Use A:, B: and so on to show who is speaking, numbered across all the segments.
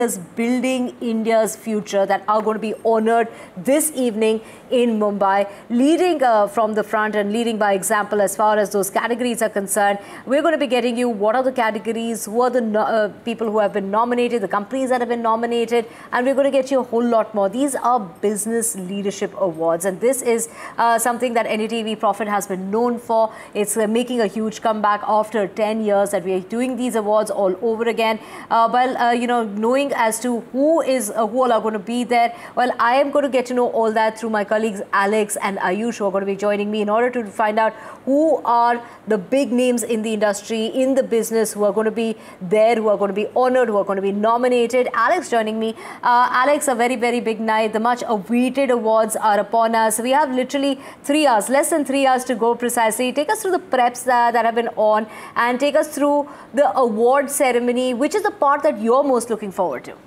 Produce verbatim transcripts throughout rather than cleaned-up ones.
A: building India's future that are going to be honored this evening in Mumbai, leading uh, from the front and leading by example as far as those categories are concerned. We're going to be getting you what are the categories, who are the no uh, people who have been nominated, the companies that have been nominated, and we're going to get you a whole lot more. These are Business Leadership Awards, and this is uh, something that N D T V Profit has been known for. It's uh, making a huge comeback after ten years that we are doing these awards all over again. Uh, well, uh, you know, knowing as to who is uh, who all are going to be there, well, I am going to get to know all that through my colleagues Alex and Ayush, who are going to be joining me in order to find out who are the big names in the industry, in the business, who are going to be there, who are going to be honored, who are going to be nominated. Alex joining me. Uh, Alex, a very, very big night. The much awaited awards are upon us. We have literally three hours, less than three hours to go precisely. Take us through the preps that, that have been on and take us through the award ceremony, which is the part that you're most looking forward to.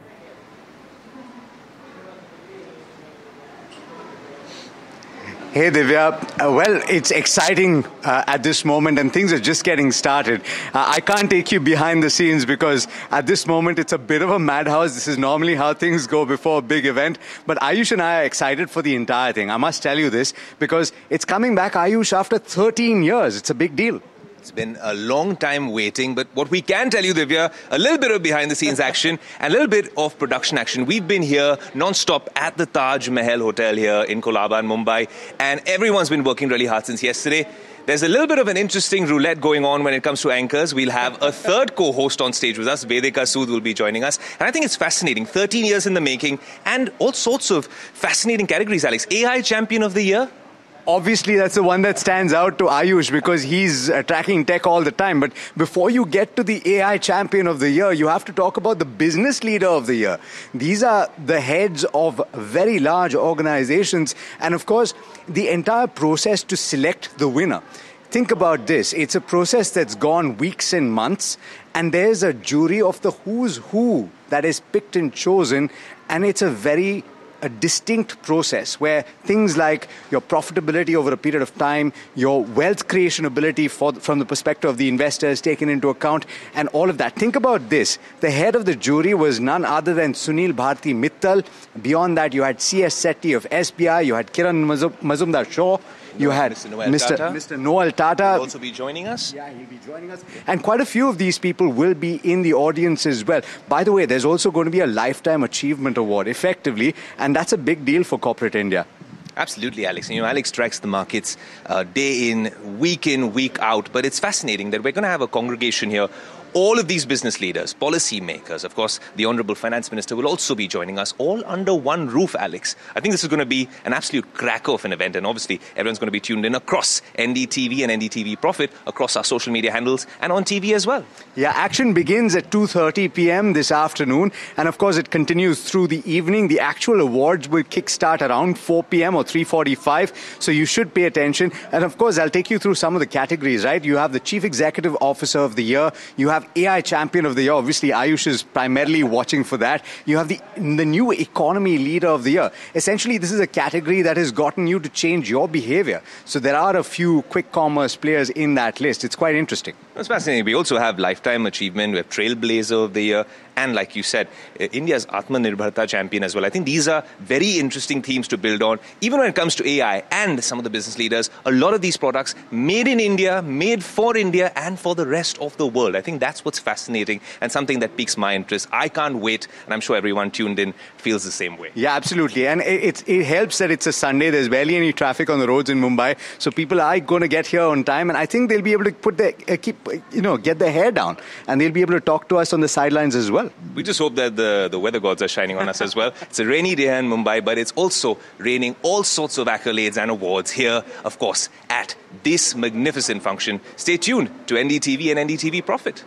B: Hey Divya, uh, well, it's exciting uh, at this moment and things are just getting started. Uh, I can't take you behind the scenes because at this moment it's a bit of a madhouse. This is normally how things go before a big event. But Ayush and I are excited for the entire thing. I must tell you this because it's coming back, Ayush, after thirteen years. It's a big deal.
C: It's been a long time waiting, but what we can tell you, Divya, a little bit of behind-the-scenes action and a little bit of production action. We've been here non-stop at the Taj Mahal Hotel here in Colaba in Mumbai, and everyone's been working really hard since yesterday. There's a little bit of an interesting roulette going on when it comes to anchors. We'll have a third co-host on stage with us. Vedika Sood will be joining us. And I think it's fascinating. thirteen years in the making and all sorts of fascinating categories, Alex. A I Champion of the Year?
B: Obviously, that's the one that stands out to Ayush because he's uh, tracking tech all the time. But before you get to the A I Champion of the Year, you have to talk about the Business Leader of the Year. These are the heads of very large organizations. And of course, the entire process to select the winner. Think about this. It's a process that's gone weeks and months. And there's a jury of the who's who that is picked and chosen. And it's a very a distinct process where things like your profitability over a period of time, your wealth creation ability for, from the perspective of the investor is taken into account, and all of that. Think about this. The head of the jury was none other than Sunil Bharti Mittal. Beyond that, you had C S Setty of S B I, you had Kiran Mazumdar Shaw, you had
C: Mister Noel
B: Mister
C: Tata.
B: Mister Noel Tata.
C: He'll also be joining us.
B: Yeah, he'll be joining us. And quite a few of these people will be in the audience as well. By the way, there's also going to be a Lifetime Achievement Award, effectively, and that's a big deal for corporate India.
C: Absolutely, Alex. You know, Alex tracks the markets uh, day in, week in, week out. But it's fascinating that we're going to have a congregation here. All of these business leaders, policy makers, of course, the Honorable Finance Minister will also be joining us, all under one roof, Alex. I think this is going to be an absolute cracker of an event, and obviously everyone's going to be tuned in across N D T V and N D T V Profit, across our social media handles, and on T V as well.
B: Yeah, action begins at two thirty p m this afternoon, and of course it continues through the evening. The actual awards will kickstart around four p m or three forty-five, so you should pay attention. And of course, I'll take you through some of the categories, right? You have the Chief Executive Officer of the Year, you have A I Champion of the Year. Obviously, Ayush is primarily watching for that. You have the, the new Economy Leader of the Year. Essentially, this is a category that has gotten you to change your behavior. So there are a few quick commerce players in that list. It's quite interesting.
C: That's fascinating. We also have Lifetime Achievement, we have Trailblazer of the Year, and like you said, uh, India's Atmanirbharta Champion as well. I think these are very interesting themes to build on. Even when it comes to A I and some of the business leaders, a lot of these products made in India, made for India and for the rest of the world. I think that's what's fascinating and something that piques my interest. I can't wait, and I'm sure everyone tuned in feels the same way.
B: Yeah, absolutely. And it, it helps that it's a Sunday. There's barely any traffic on the roads in Mumbai. So people are going to get here on time, and I think they'll be able to put their, uh, keep, you know, get their hair down, and they'll be able to talk to us on the sidelines as well.
C: We just hope that the, the weather gods are shining on us as well. It's a rainy day in Mumbai, but it's also raining all sorts of accolades and awards here, of course, at this magnificent function. Stay tuned to N D T V and N D T V Profit.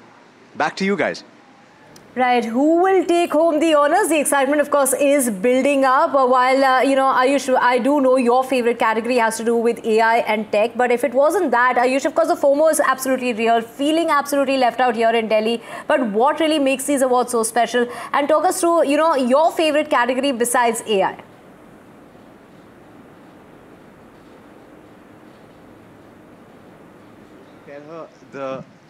B: Back to you guys.
A: Right, who will take home the honors? The excitement, of course, is building up. Uh, while, uh, you know, Ayush, I do know your favorite category has to do with A I and tech. But if it wasn't that, Ayush, of course, the FOMO is absolutely real. Feeling absolutely left out here in Delhi. But what really makes these awards so special? And talk us through, you know, your favorite category besides A I.
B: The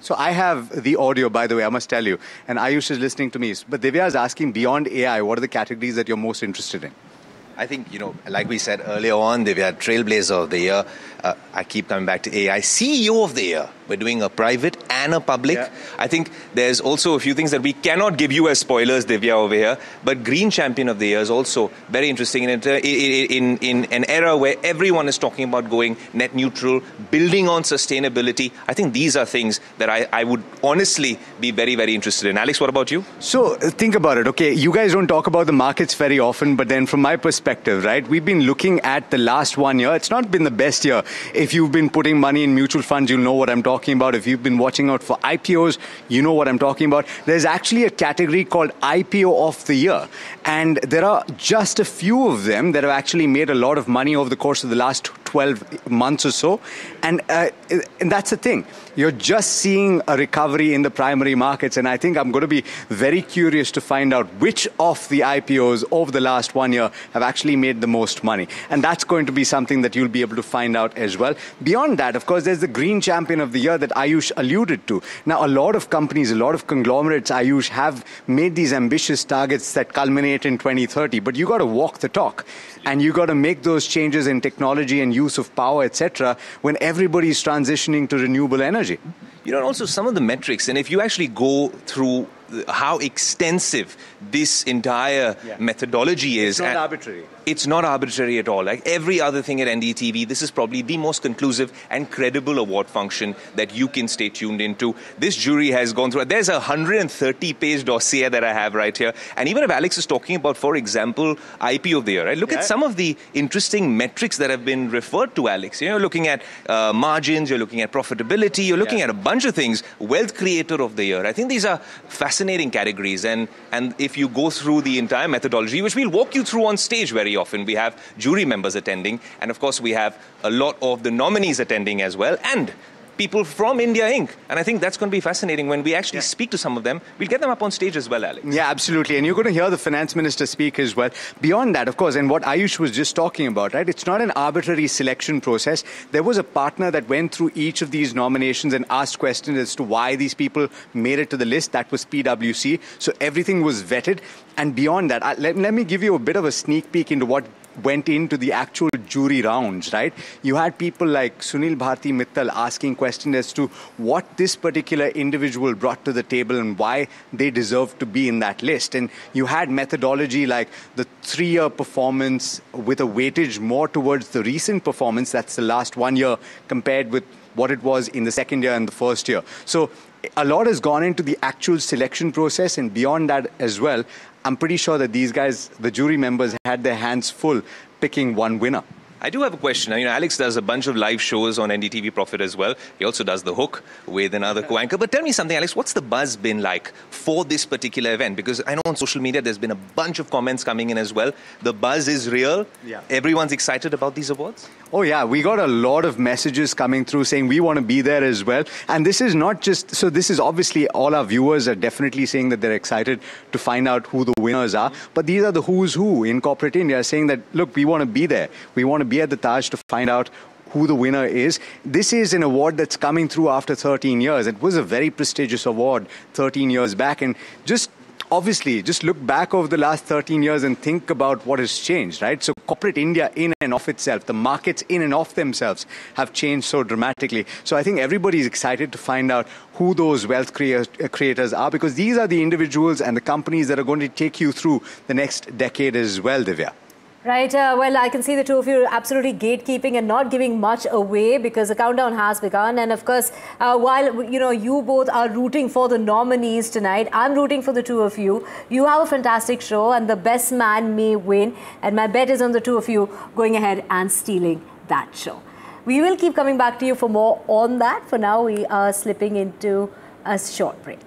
B: So I have the audio, by the way, I must tell you, and Ayush is listening to me. But Divya is asking, beyond A I, what are the categories that you're most interested in?
C: I think, you know, like we said earlier on, Divya, Trailblazer of the Year. Uh, I keep coming back to A I. C E O of the Year. We're doing a private and a public. Yeah. I think there's also a few things that we cannot give you as spoilers, Divya, over here. But Green Champion of the Year is also very interesting in, in, in, in an era where everyone is talking about going net neutral, building on sustainability. I think these are things that I, I would honestly be very, very interested in. Alex, what about you?
B: So think about it. Okay, you guys don't talk about the markets very often, but then from my perspective, right, we've been looking at the last one year. It's not been the best year. If you've been putting money in mutual funds, you'll know what I'm talking about. If you've been watching out for I P Os, you know what I'm talking about. There's actually a category called I P O of the Year. And there are just a few of them that have actually made a lot of money over the course of the last twelve months or so. And, uh, and that's the thing. You're just seeing a recovery in the primary markets. And I think I'm going to be very curious to find out which of the I P Os over the last one year have actually made the most money. And that's going to be something that you'll be able to find out as well. Beyond that, of course, there's the Green Champion of the Year that Ayush alluded to. Now, a lot of companies, a lot of conglomerates, Ayush, have made these ambitious targets that culminate in twenty thirty. But you got to walk the talk. And you got to make those changes in technology and use of power, et cetera, when everybody's transitioning to renewable energy.
C: You know, also some of the metrics, and if you actually go through how extensive this entire yeah. methodology is.
B: It's not arbitrary.
C: It's not arbitrary at all. Like every other thing at N D T V, this is probably the most conclusive and credible award function that you can stay tuned into. This jury has gone through, there's a one hundred thirty page dossier that I have right here. And even if Alex is talking about, for example, I P O of the Year, right? Look yeah. at some of the interesting metrics that have been referred to, Alex. You're looking at uh, margins, you're looking at profitability, you're looking yeah. at a bunch of things. Wealth Creator of the Year. I think these are fascinating categories. And, and if you go through the entire methodology, which we'll walk you through on stage very often, we have jury members attending, and of course we have a lot of the nominees attending as well, and people from India Incorporated. And I think that's going to be fascinating when we actually yeah. speak to some of them. We'll get them up on stage as well, Alex.
B: Yeah, absolutely. And you're going to hear the finance minister speak as well. Beyond that, of course, and what Ayush was just talking about, right? It's not an arbitrary selection process. There was a partner that went through each of these nominations and asked questions as to why these people made it to the list. That was P W C. So everything was vetted. And beyond that, let, let me give you a bit of a sneak peek into what went into the actual jury rounds, right? You had people like Sunil Bharti Mittal asking questions as to what this particular individual brought to the table and why they deserve to be in that list. And you had methodology like the three-year performance with a weightage more towards the recent performance, that's the last one year, compared with what it was in the second year and the first year. So a lot has gone into the actual selection process, and beyond that as well, I'm pretty sure that these guys, the jury members, had their hands full picking one winner.
C: I do have a question. You know, Alex does a bunch of live shows on N D T V Profit as well. He also does The Hook with another co-anchor. But tell me something, Alex, what's the buzz been like for this particular event? Because I know on social media there's been a bunch of comments coming in as well. The buzz is real. Yeah. Everyone's excited about these awards?
B: Oh, yeah. We got a lot of messages coming through saying we want to be there as well. And this is not just, so this is obviously all our viewers are definitely saying that they're excited to find out who the winners are. But these are the who's who in corporate India saying that, look, we want to be there. We want to be at the Taj to find out who the winner is. This is an award that's coming through after thirteen years. It was a very prestigious award thirteen years back. And just obviously, just look back over the last thirteen years and think about what has changed, right? So corporate India in and of itself, the markets in and of themselves have changed so dramatically. So I think everybody's excited to find out who those wealth crea- creators are, because these are the individuals and the companies that are going to take you through the next decade as well, Divya.
A: Right. Uh, well, I can see the two of you absolutely gatekeeping and not giving much away because the countdown has begun. And of course, uh, while, you know, you both are rooting for the nominees tonight, I'm rooting for the two of you. You have a fantastic show and the best man may win. And my bet is on the two of you going ahead and stealing that show. We will keep coming back to you for more on that. For now, we are slipping into a short break.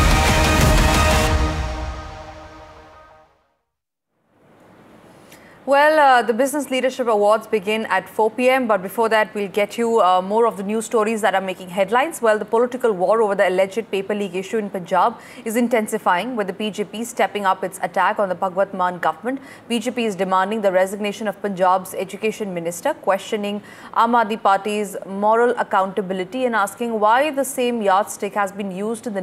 A: Well,
D: Well, uh, the Business Leadership Awards begin at four p m But before that, we'll get you uh, more of the news stories that are making headlines. Well, the political war over the alleged paper leak issue in Punjab is intensifying, with the B J P stepping up its attack on the Bhagwat Mann government. B J P is demanding the resignation of Punjab's Education Minister, questioning Aam Aadmi Party's moral accountability and asking why the same yardstick has been used in the